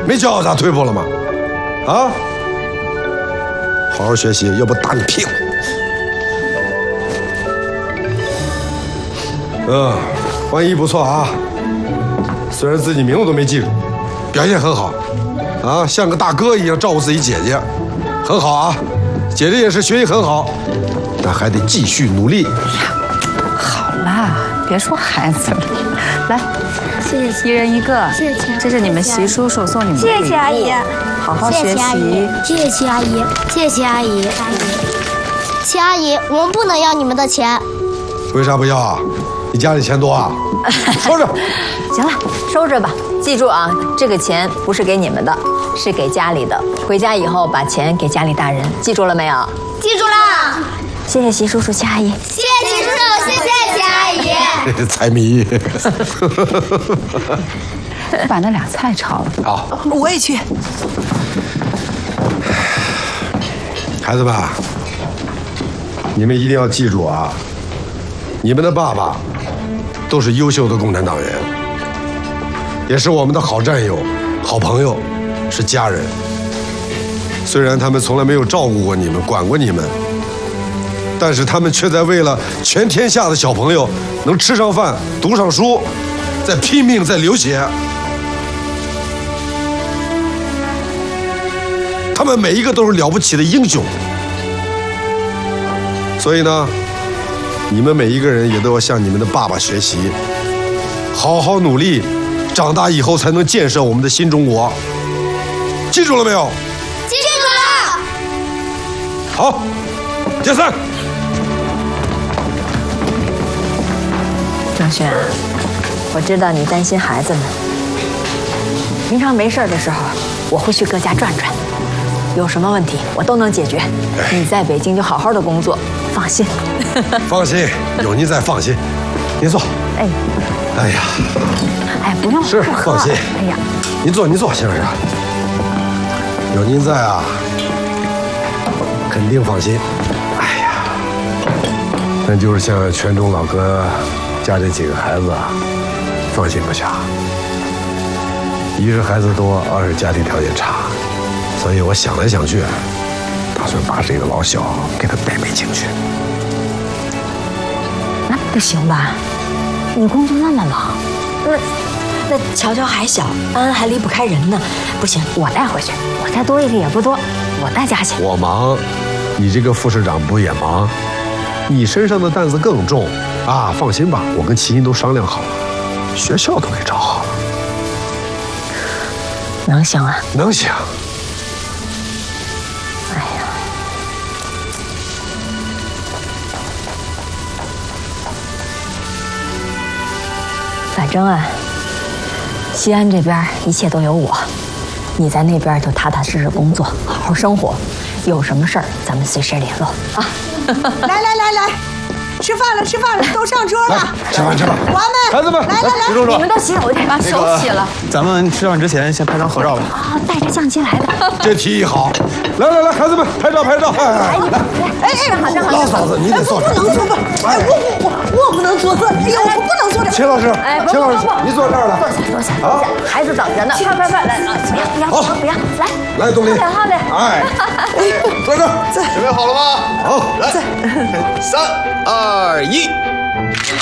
没教好咋退步了吗？啊？好好学习，要不打你屁股。万一不错啊，虽然自己名字都没记住，表现很好，啊，像个大哥一样照顾自己姐姐，很好啊。姐姐也是学习很好，但还得继续努力。 好啦，别说孩子了，来， 谢谢， 一人一个， 谢谢， 这是你们习叔叔送你们的礼物， 谢谢阿姨， 好好学习。 谢谢阿姨，谢谢阿姨，齐阿姨，我们不能要你们的钱。 为啥不要啊？你家里钱多啊？收着。 行了，收着吧。记住啊，这个钱不是给你们的，是给家里的。回家以后把钱给家里大人，记住了没有？ 记住了。 谢谢习叔叔、齐阿姨。 谢谢齐叔叔，谢谢齐阿姨。 财迷。 把那俩菜炒了。 好， 我也去。 孩子们，你们一定要记住啊，你们的爸爸都是优秀的共产党员，也是我们的好战友、好朋友，是家人。虽然他们从来没有照顾过你们、管过你们，但是他们却在为了全天下的小朋友能吃上饭、读上书，在拼命，在流血。他们每一个都是了不起的英雄。所以呢，你们每一个人也都要向你们的爸爸学习，好好努力，长大以后才能建设我们的新中国。记住了没有？ 记住了。 好，解散。 郑轩，我知道你担心孩子们，平常没事的时候，我会去各家转转，有什么问题我都能解决。你在北京就好好的工作，放心。 放心，有您在，放心。您坐。 哎， 哎呀， 哎，不用， 是不喝放心。 哎呀， 您坐，先生。有您在啊，肯定放心。哎呀，那就是像全忠老哥家这几个孩子啊，放心不下。一是孩子多，二是家庭条件差，所以我想来想去，打算把这个老小给他带北京去。 那不行吧？你工作那么忙，那乔乔还小，安安还离不开人呢。不行，我带回去，我再多一个也不多，我带家去。 我忙，你这个副市长不也忙？你身上的担子更重啊！放心吧，我跟齐欣都商量好了，学校都给找好了。 能行啊？ 能行。 哎呀，反正啊，西安这边一切都有我，你在那边就踏踏实实工作，好好生活。有什么事儿咱们随时联络啊！ 来，吃饭了，都上桌了。 吃饭。 娃们， 孩子们， 来， 徐叔叔， 你们都洗手去，把手洗了。 咱们吃饭之前先拍张合照吧。 啊，带着相机来的。 这提议好。来，孩子们，拍照。老嫂子，你得坐这儿。 不能坐，我不能坐这，哎呀，我不能坐这。 秦老师，秦老师，你坐这儿来。 坐下，孩子等着呢。快，来啊！不要， 来，东林。 好嘞。 哎，坐这儿。 准备好了吗？ 好， 来，3、2、1。